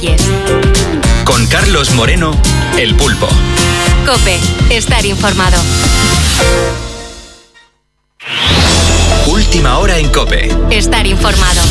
Con Carlos Moreno, El Pulpo. COPE. Estar informado. Última hora en COPE. Estar informado.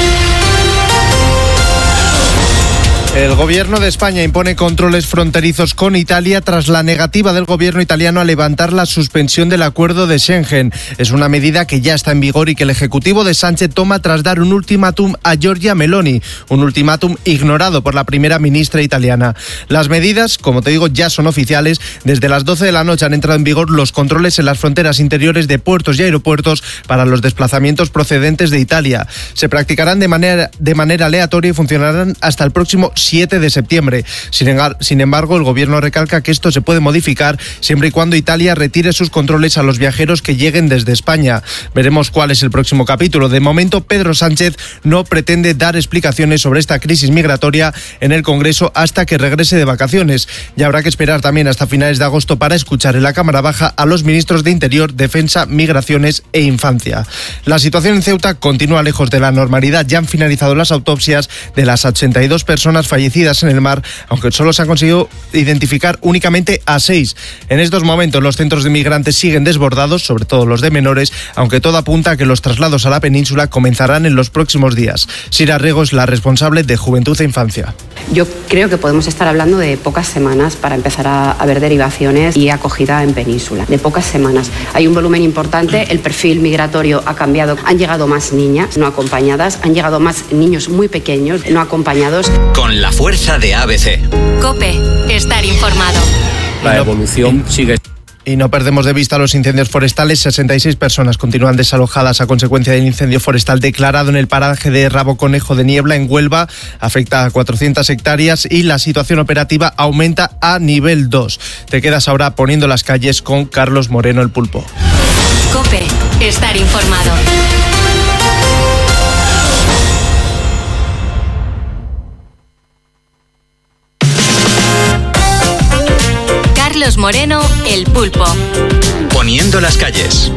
El gobierno de España impone controles fronterizos con Italia tras la negativa del gobierno italiano a levantar la suspensión del acuerdo de Schengen. Es una medida que ya está en vigor y que el ejecutivo de Sánchez toma tras dar un ultimátum a Giorgia Meloni, un ultimátum ignorado por la primera ministra italiana. Las medidas, como te digo, ya son oficiales. Desde las 12 de la noche han entrado en vigor los controles en las fronteras interiores de puertos y aeropuertos para los desplazamientos procedentes de Italia. Se practicarán de manera aleatoria y funcionarán hasta el próximo 7 de septiembre. Sin embargo, el gobierno recalca que esto se puede modificar siempre y cuando Italia retire sus controles a los viajeros que lleguen desde España. Veremos cuál es el próximo capítulo. De momento, Pedro Sánchez no pretende dar explicaciones sobre esta crisis migratoria en el Congreso hasta que regrese de vacaciones. Y habrá que esperar también hasta finales de agosto para escuchar en la Cámara Baja a los ministros de Interior, Defensa, Migraciones e Infancia. La situación en Ceuta continúa lejos de la normalidad. Ya han finalizado las autopsias de las 82 personas fallecidas en el mar, aunque solo se han conseguido identificar únicamente a 6. En estos momentos los centros de migrantes siguen desbordados, sobre todo los de menores, aunque todo apunta a que los traslados a la península comenzarán en los próximos días. Sira Rego es la responsable de Juventud e Infancia. Yo creo que podemos estar hablando de pocas semanas para empezar a ver derivaciones y acogida en península. De pocas semanas. Hay un volumen importante, el perfil migratorio ha cambiado. Han llegado más niñas no acompañadas, han llegado más niños muy pequeños no acompañados. Con la fuerza de ABC. COPE. Estar informado. La evolución sigue. Y no perdemos de vista los incendios forestales. 66 personas continúan desalojadas a consecuencia del incendio forestal declarado en el paraje de Rabo Conejo de Niebla, en Huelva. Afecta a 400 hectáreas y la situación operativa aumenta a nivel 2. Te quedas ahora poniendo las calles con Carlos Moreno, El Pulpo. COPE. Estar informado. Carlos Moreno, El Pulpo. Poniendo las calles.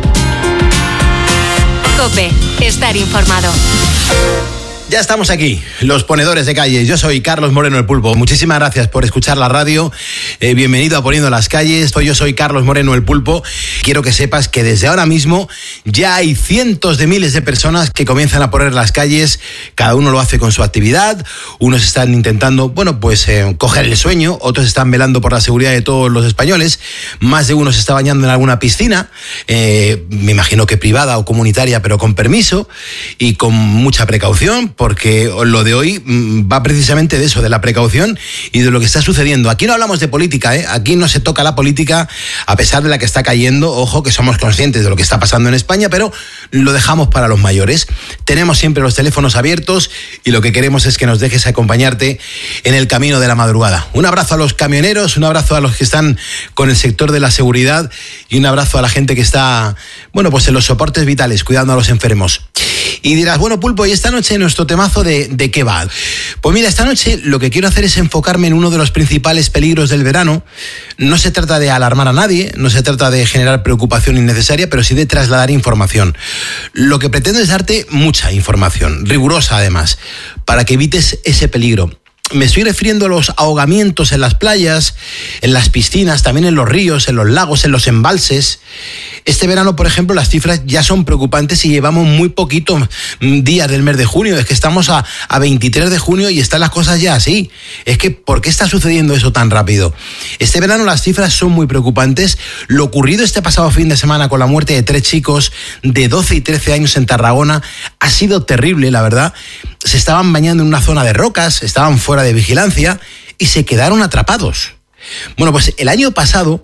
COPE. Estar informado. Ya estamos aquí, los ponedores de calles. Yo soy Carlos Moreno, El Pulpo. Muchísimas gracias por escuchar la radio. Bienvenido a Poniendo las Calles. Yo soy Carlos Moreno, El Pulpo. Quiero que sepas que desde ahora mismo ya hay cientos de miles de personas que comienzan a poner las calles. Cada uno lo hace con su actividad. Unos están intentando, coger el sueño. Otros están velando por la seguridad de todos los españoles. Más de uno se está bañando en alguna piscina. Me imagino que privada o comunitaria, pero con permiso y con mucha precaución, porque lo de hoy va precisamente de eso, de la precaución y de lo que está sucediendo. Aquí no hablamos de política, aquí no se toca la política, a pesar de la que está cayendo. Ojo, que somos conscientes de lo que está pasando en España, pero lo dejamos para los mayores. Tenemos siempre los teléfonos abiertos y lo que queremos es que nos dejes acompañarte en el camino de la madrugada. Un abrazo a los camioneros, un abrazo a los que están con el sector de la seguridad y un abrazo a la gente que está, en los soportes vitales, cuidando a los enfermos. Y dirás, Pulpo, ¿y esta noche nuestro temazo de qué va? Pues mira, esta noche lo que quiero hacer es enfocarme en uno de los principales peligros del verano. No se trata de alarmar a nadie, no se trata de generar preocupación innecesaria, pero sí de trasladar información. Lo que pretendo es darte mucha información, rigurosa además, para que evites ese peligro. Me estoy refiriendo a los ahogamientos en las playas, en las piscinas, también en los ríos, en los lagos, en los embalses. Este verano, por ejemplo, las cifras ya son preocupantes y llevamos muy poquitos días del mes de junio. Es que estamos a 23 de junio y están las cosas ya así. Es que, ¿por qué está sucediendo eso tan rápido? Este verano las cifras son muy preocupantes. Lo ocurrido este pasado fin de semana con la muerte de 3 chicos de 12 y 13 años en Tarragona ha sido terrible, la verdad. Se estaban bañando en una zona de rocas, estaban fuera de vigilancia y se quedaron atrapados. Pues el año pasado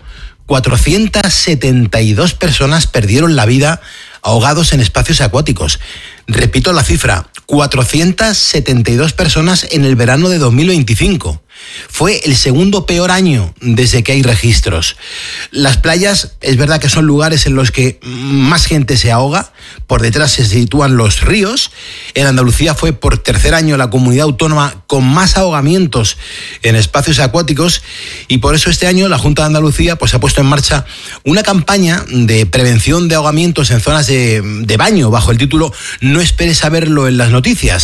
472 personas perdieron la vida ahogados en espacios acuáticos. Repito la cifra, 472 personas en el verano de 2025. Fue el segundo peor año desde que hay registros. Las playas, es verdad que son lugares en los que más gente se ahoga. Por detrás se sitúan los ríos. En Andalucía fue por tercer año la comunidad autónoma con más ahogamientos en espacios acuáticos. Y por eso este año la Junta de Andalucía ha puesto en marcha una campaña de prevención de ahogamientos en zonas de baño bajo el título No esperes a verlo en las noticias.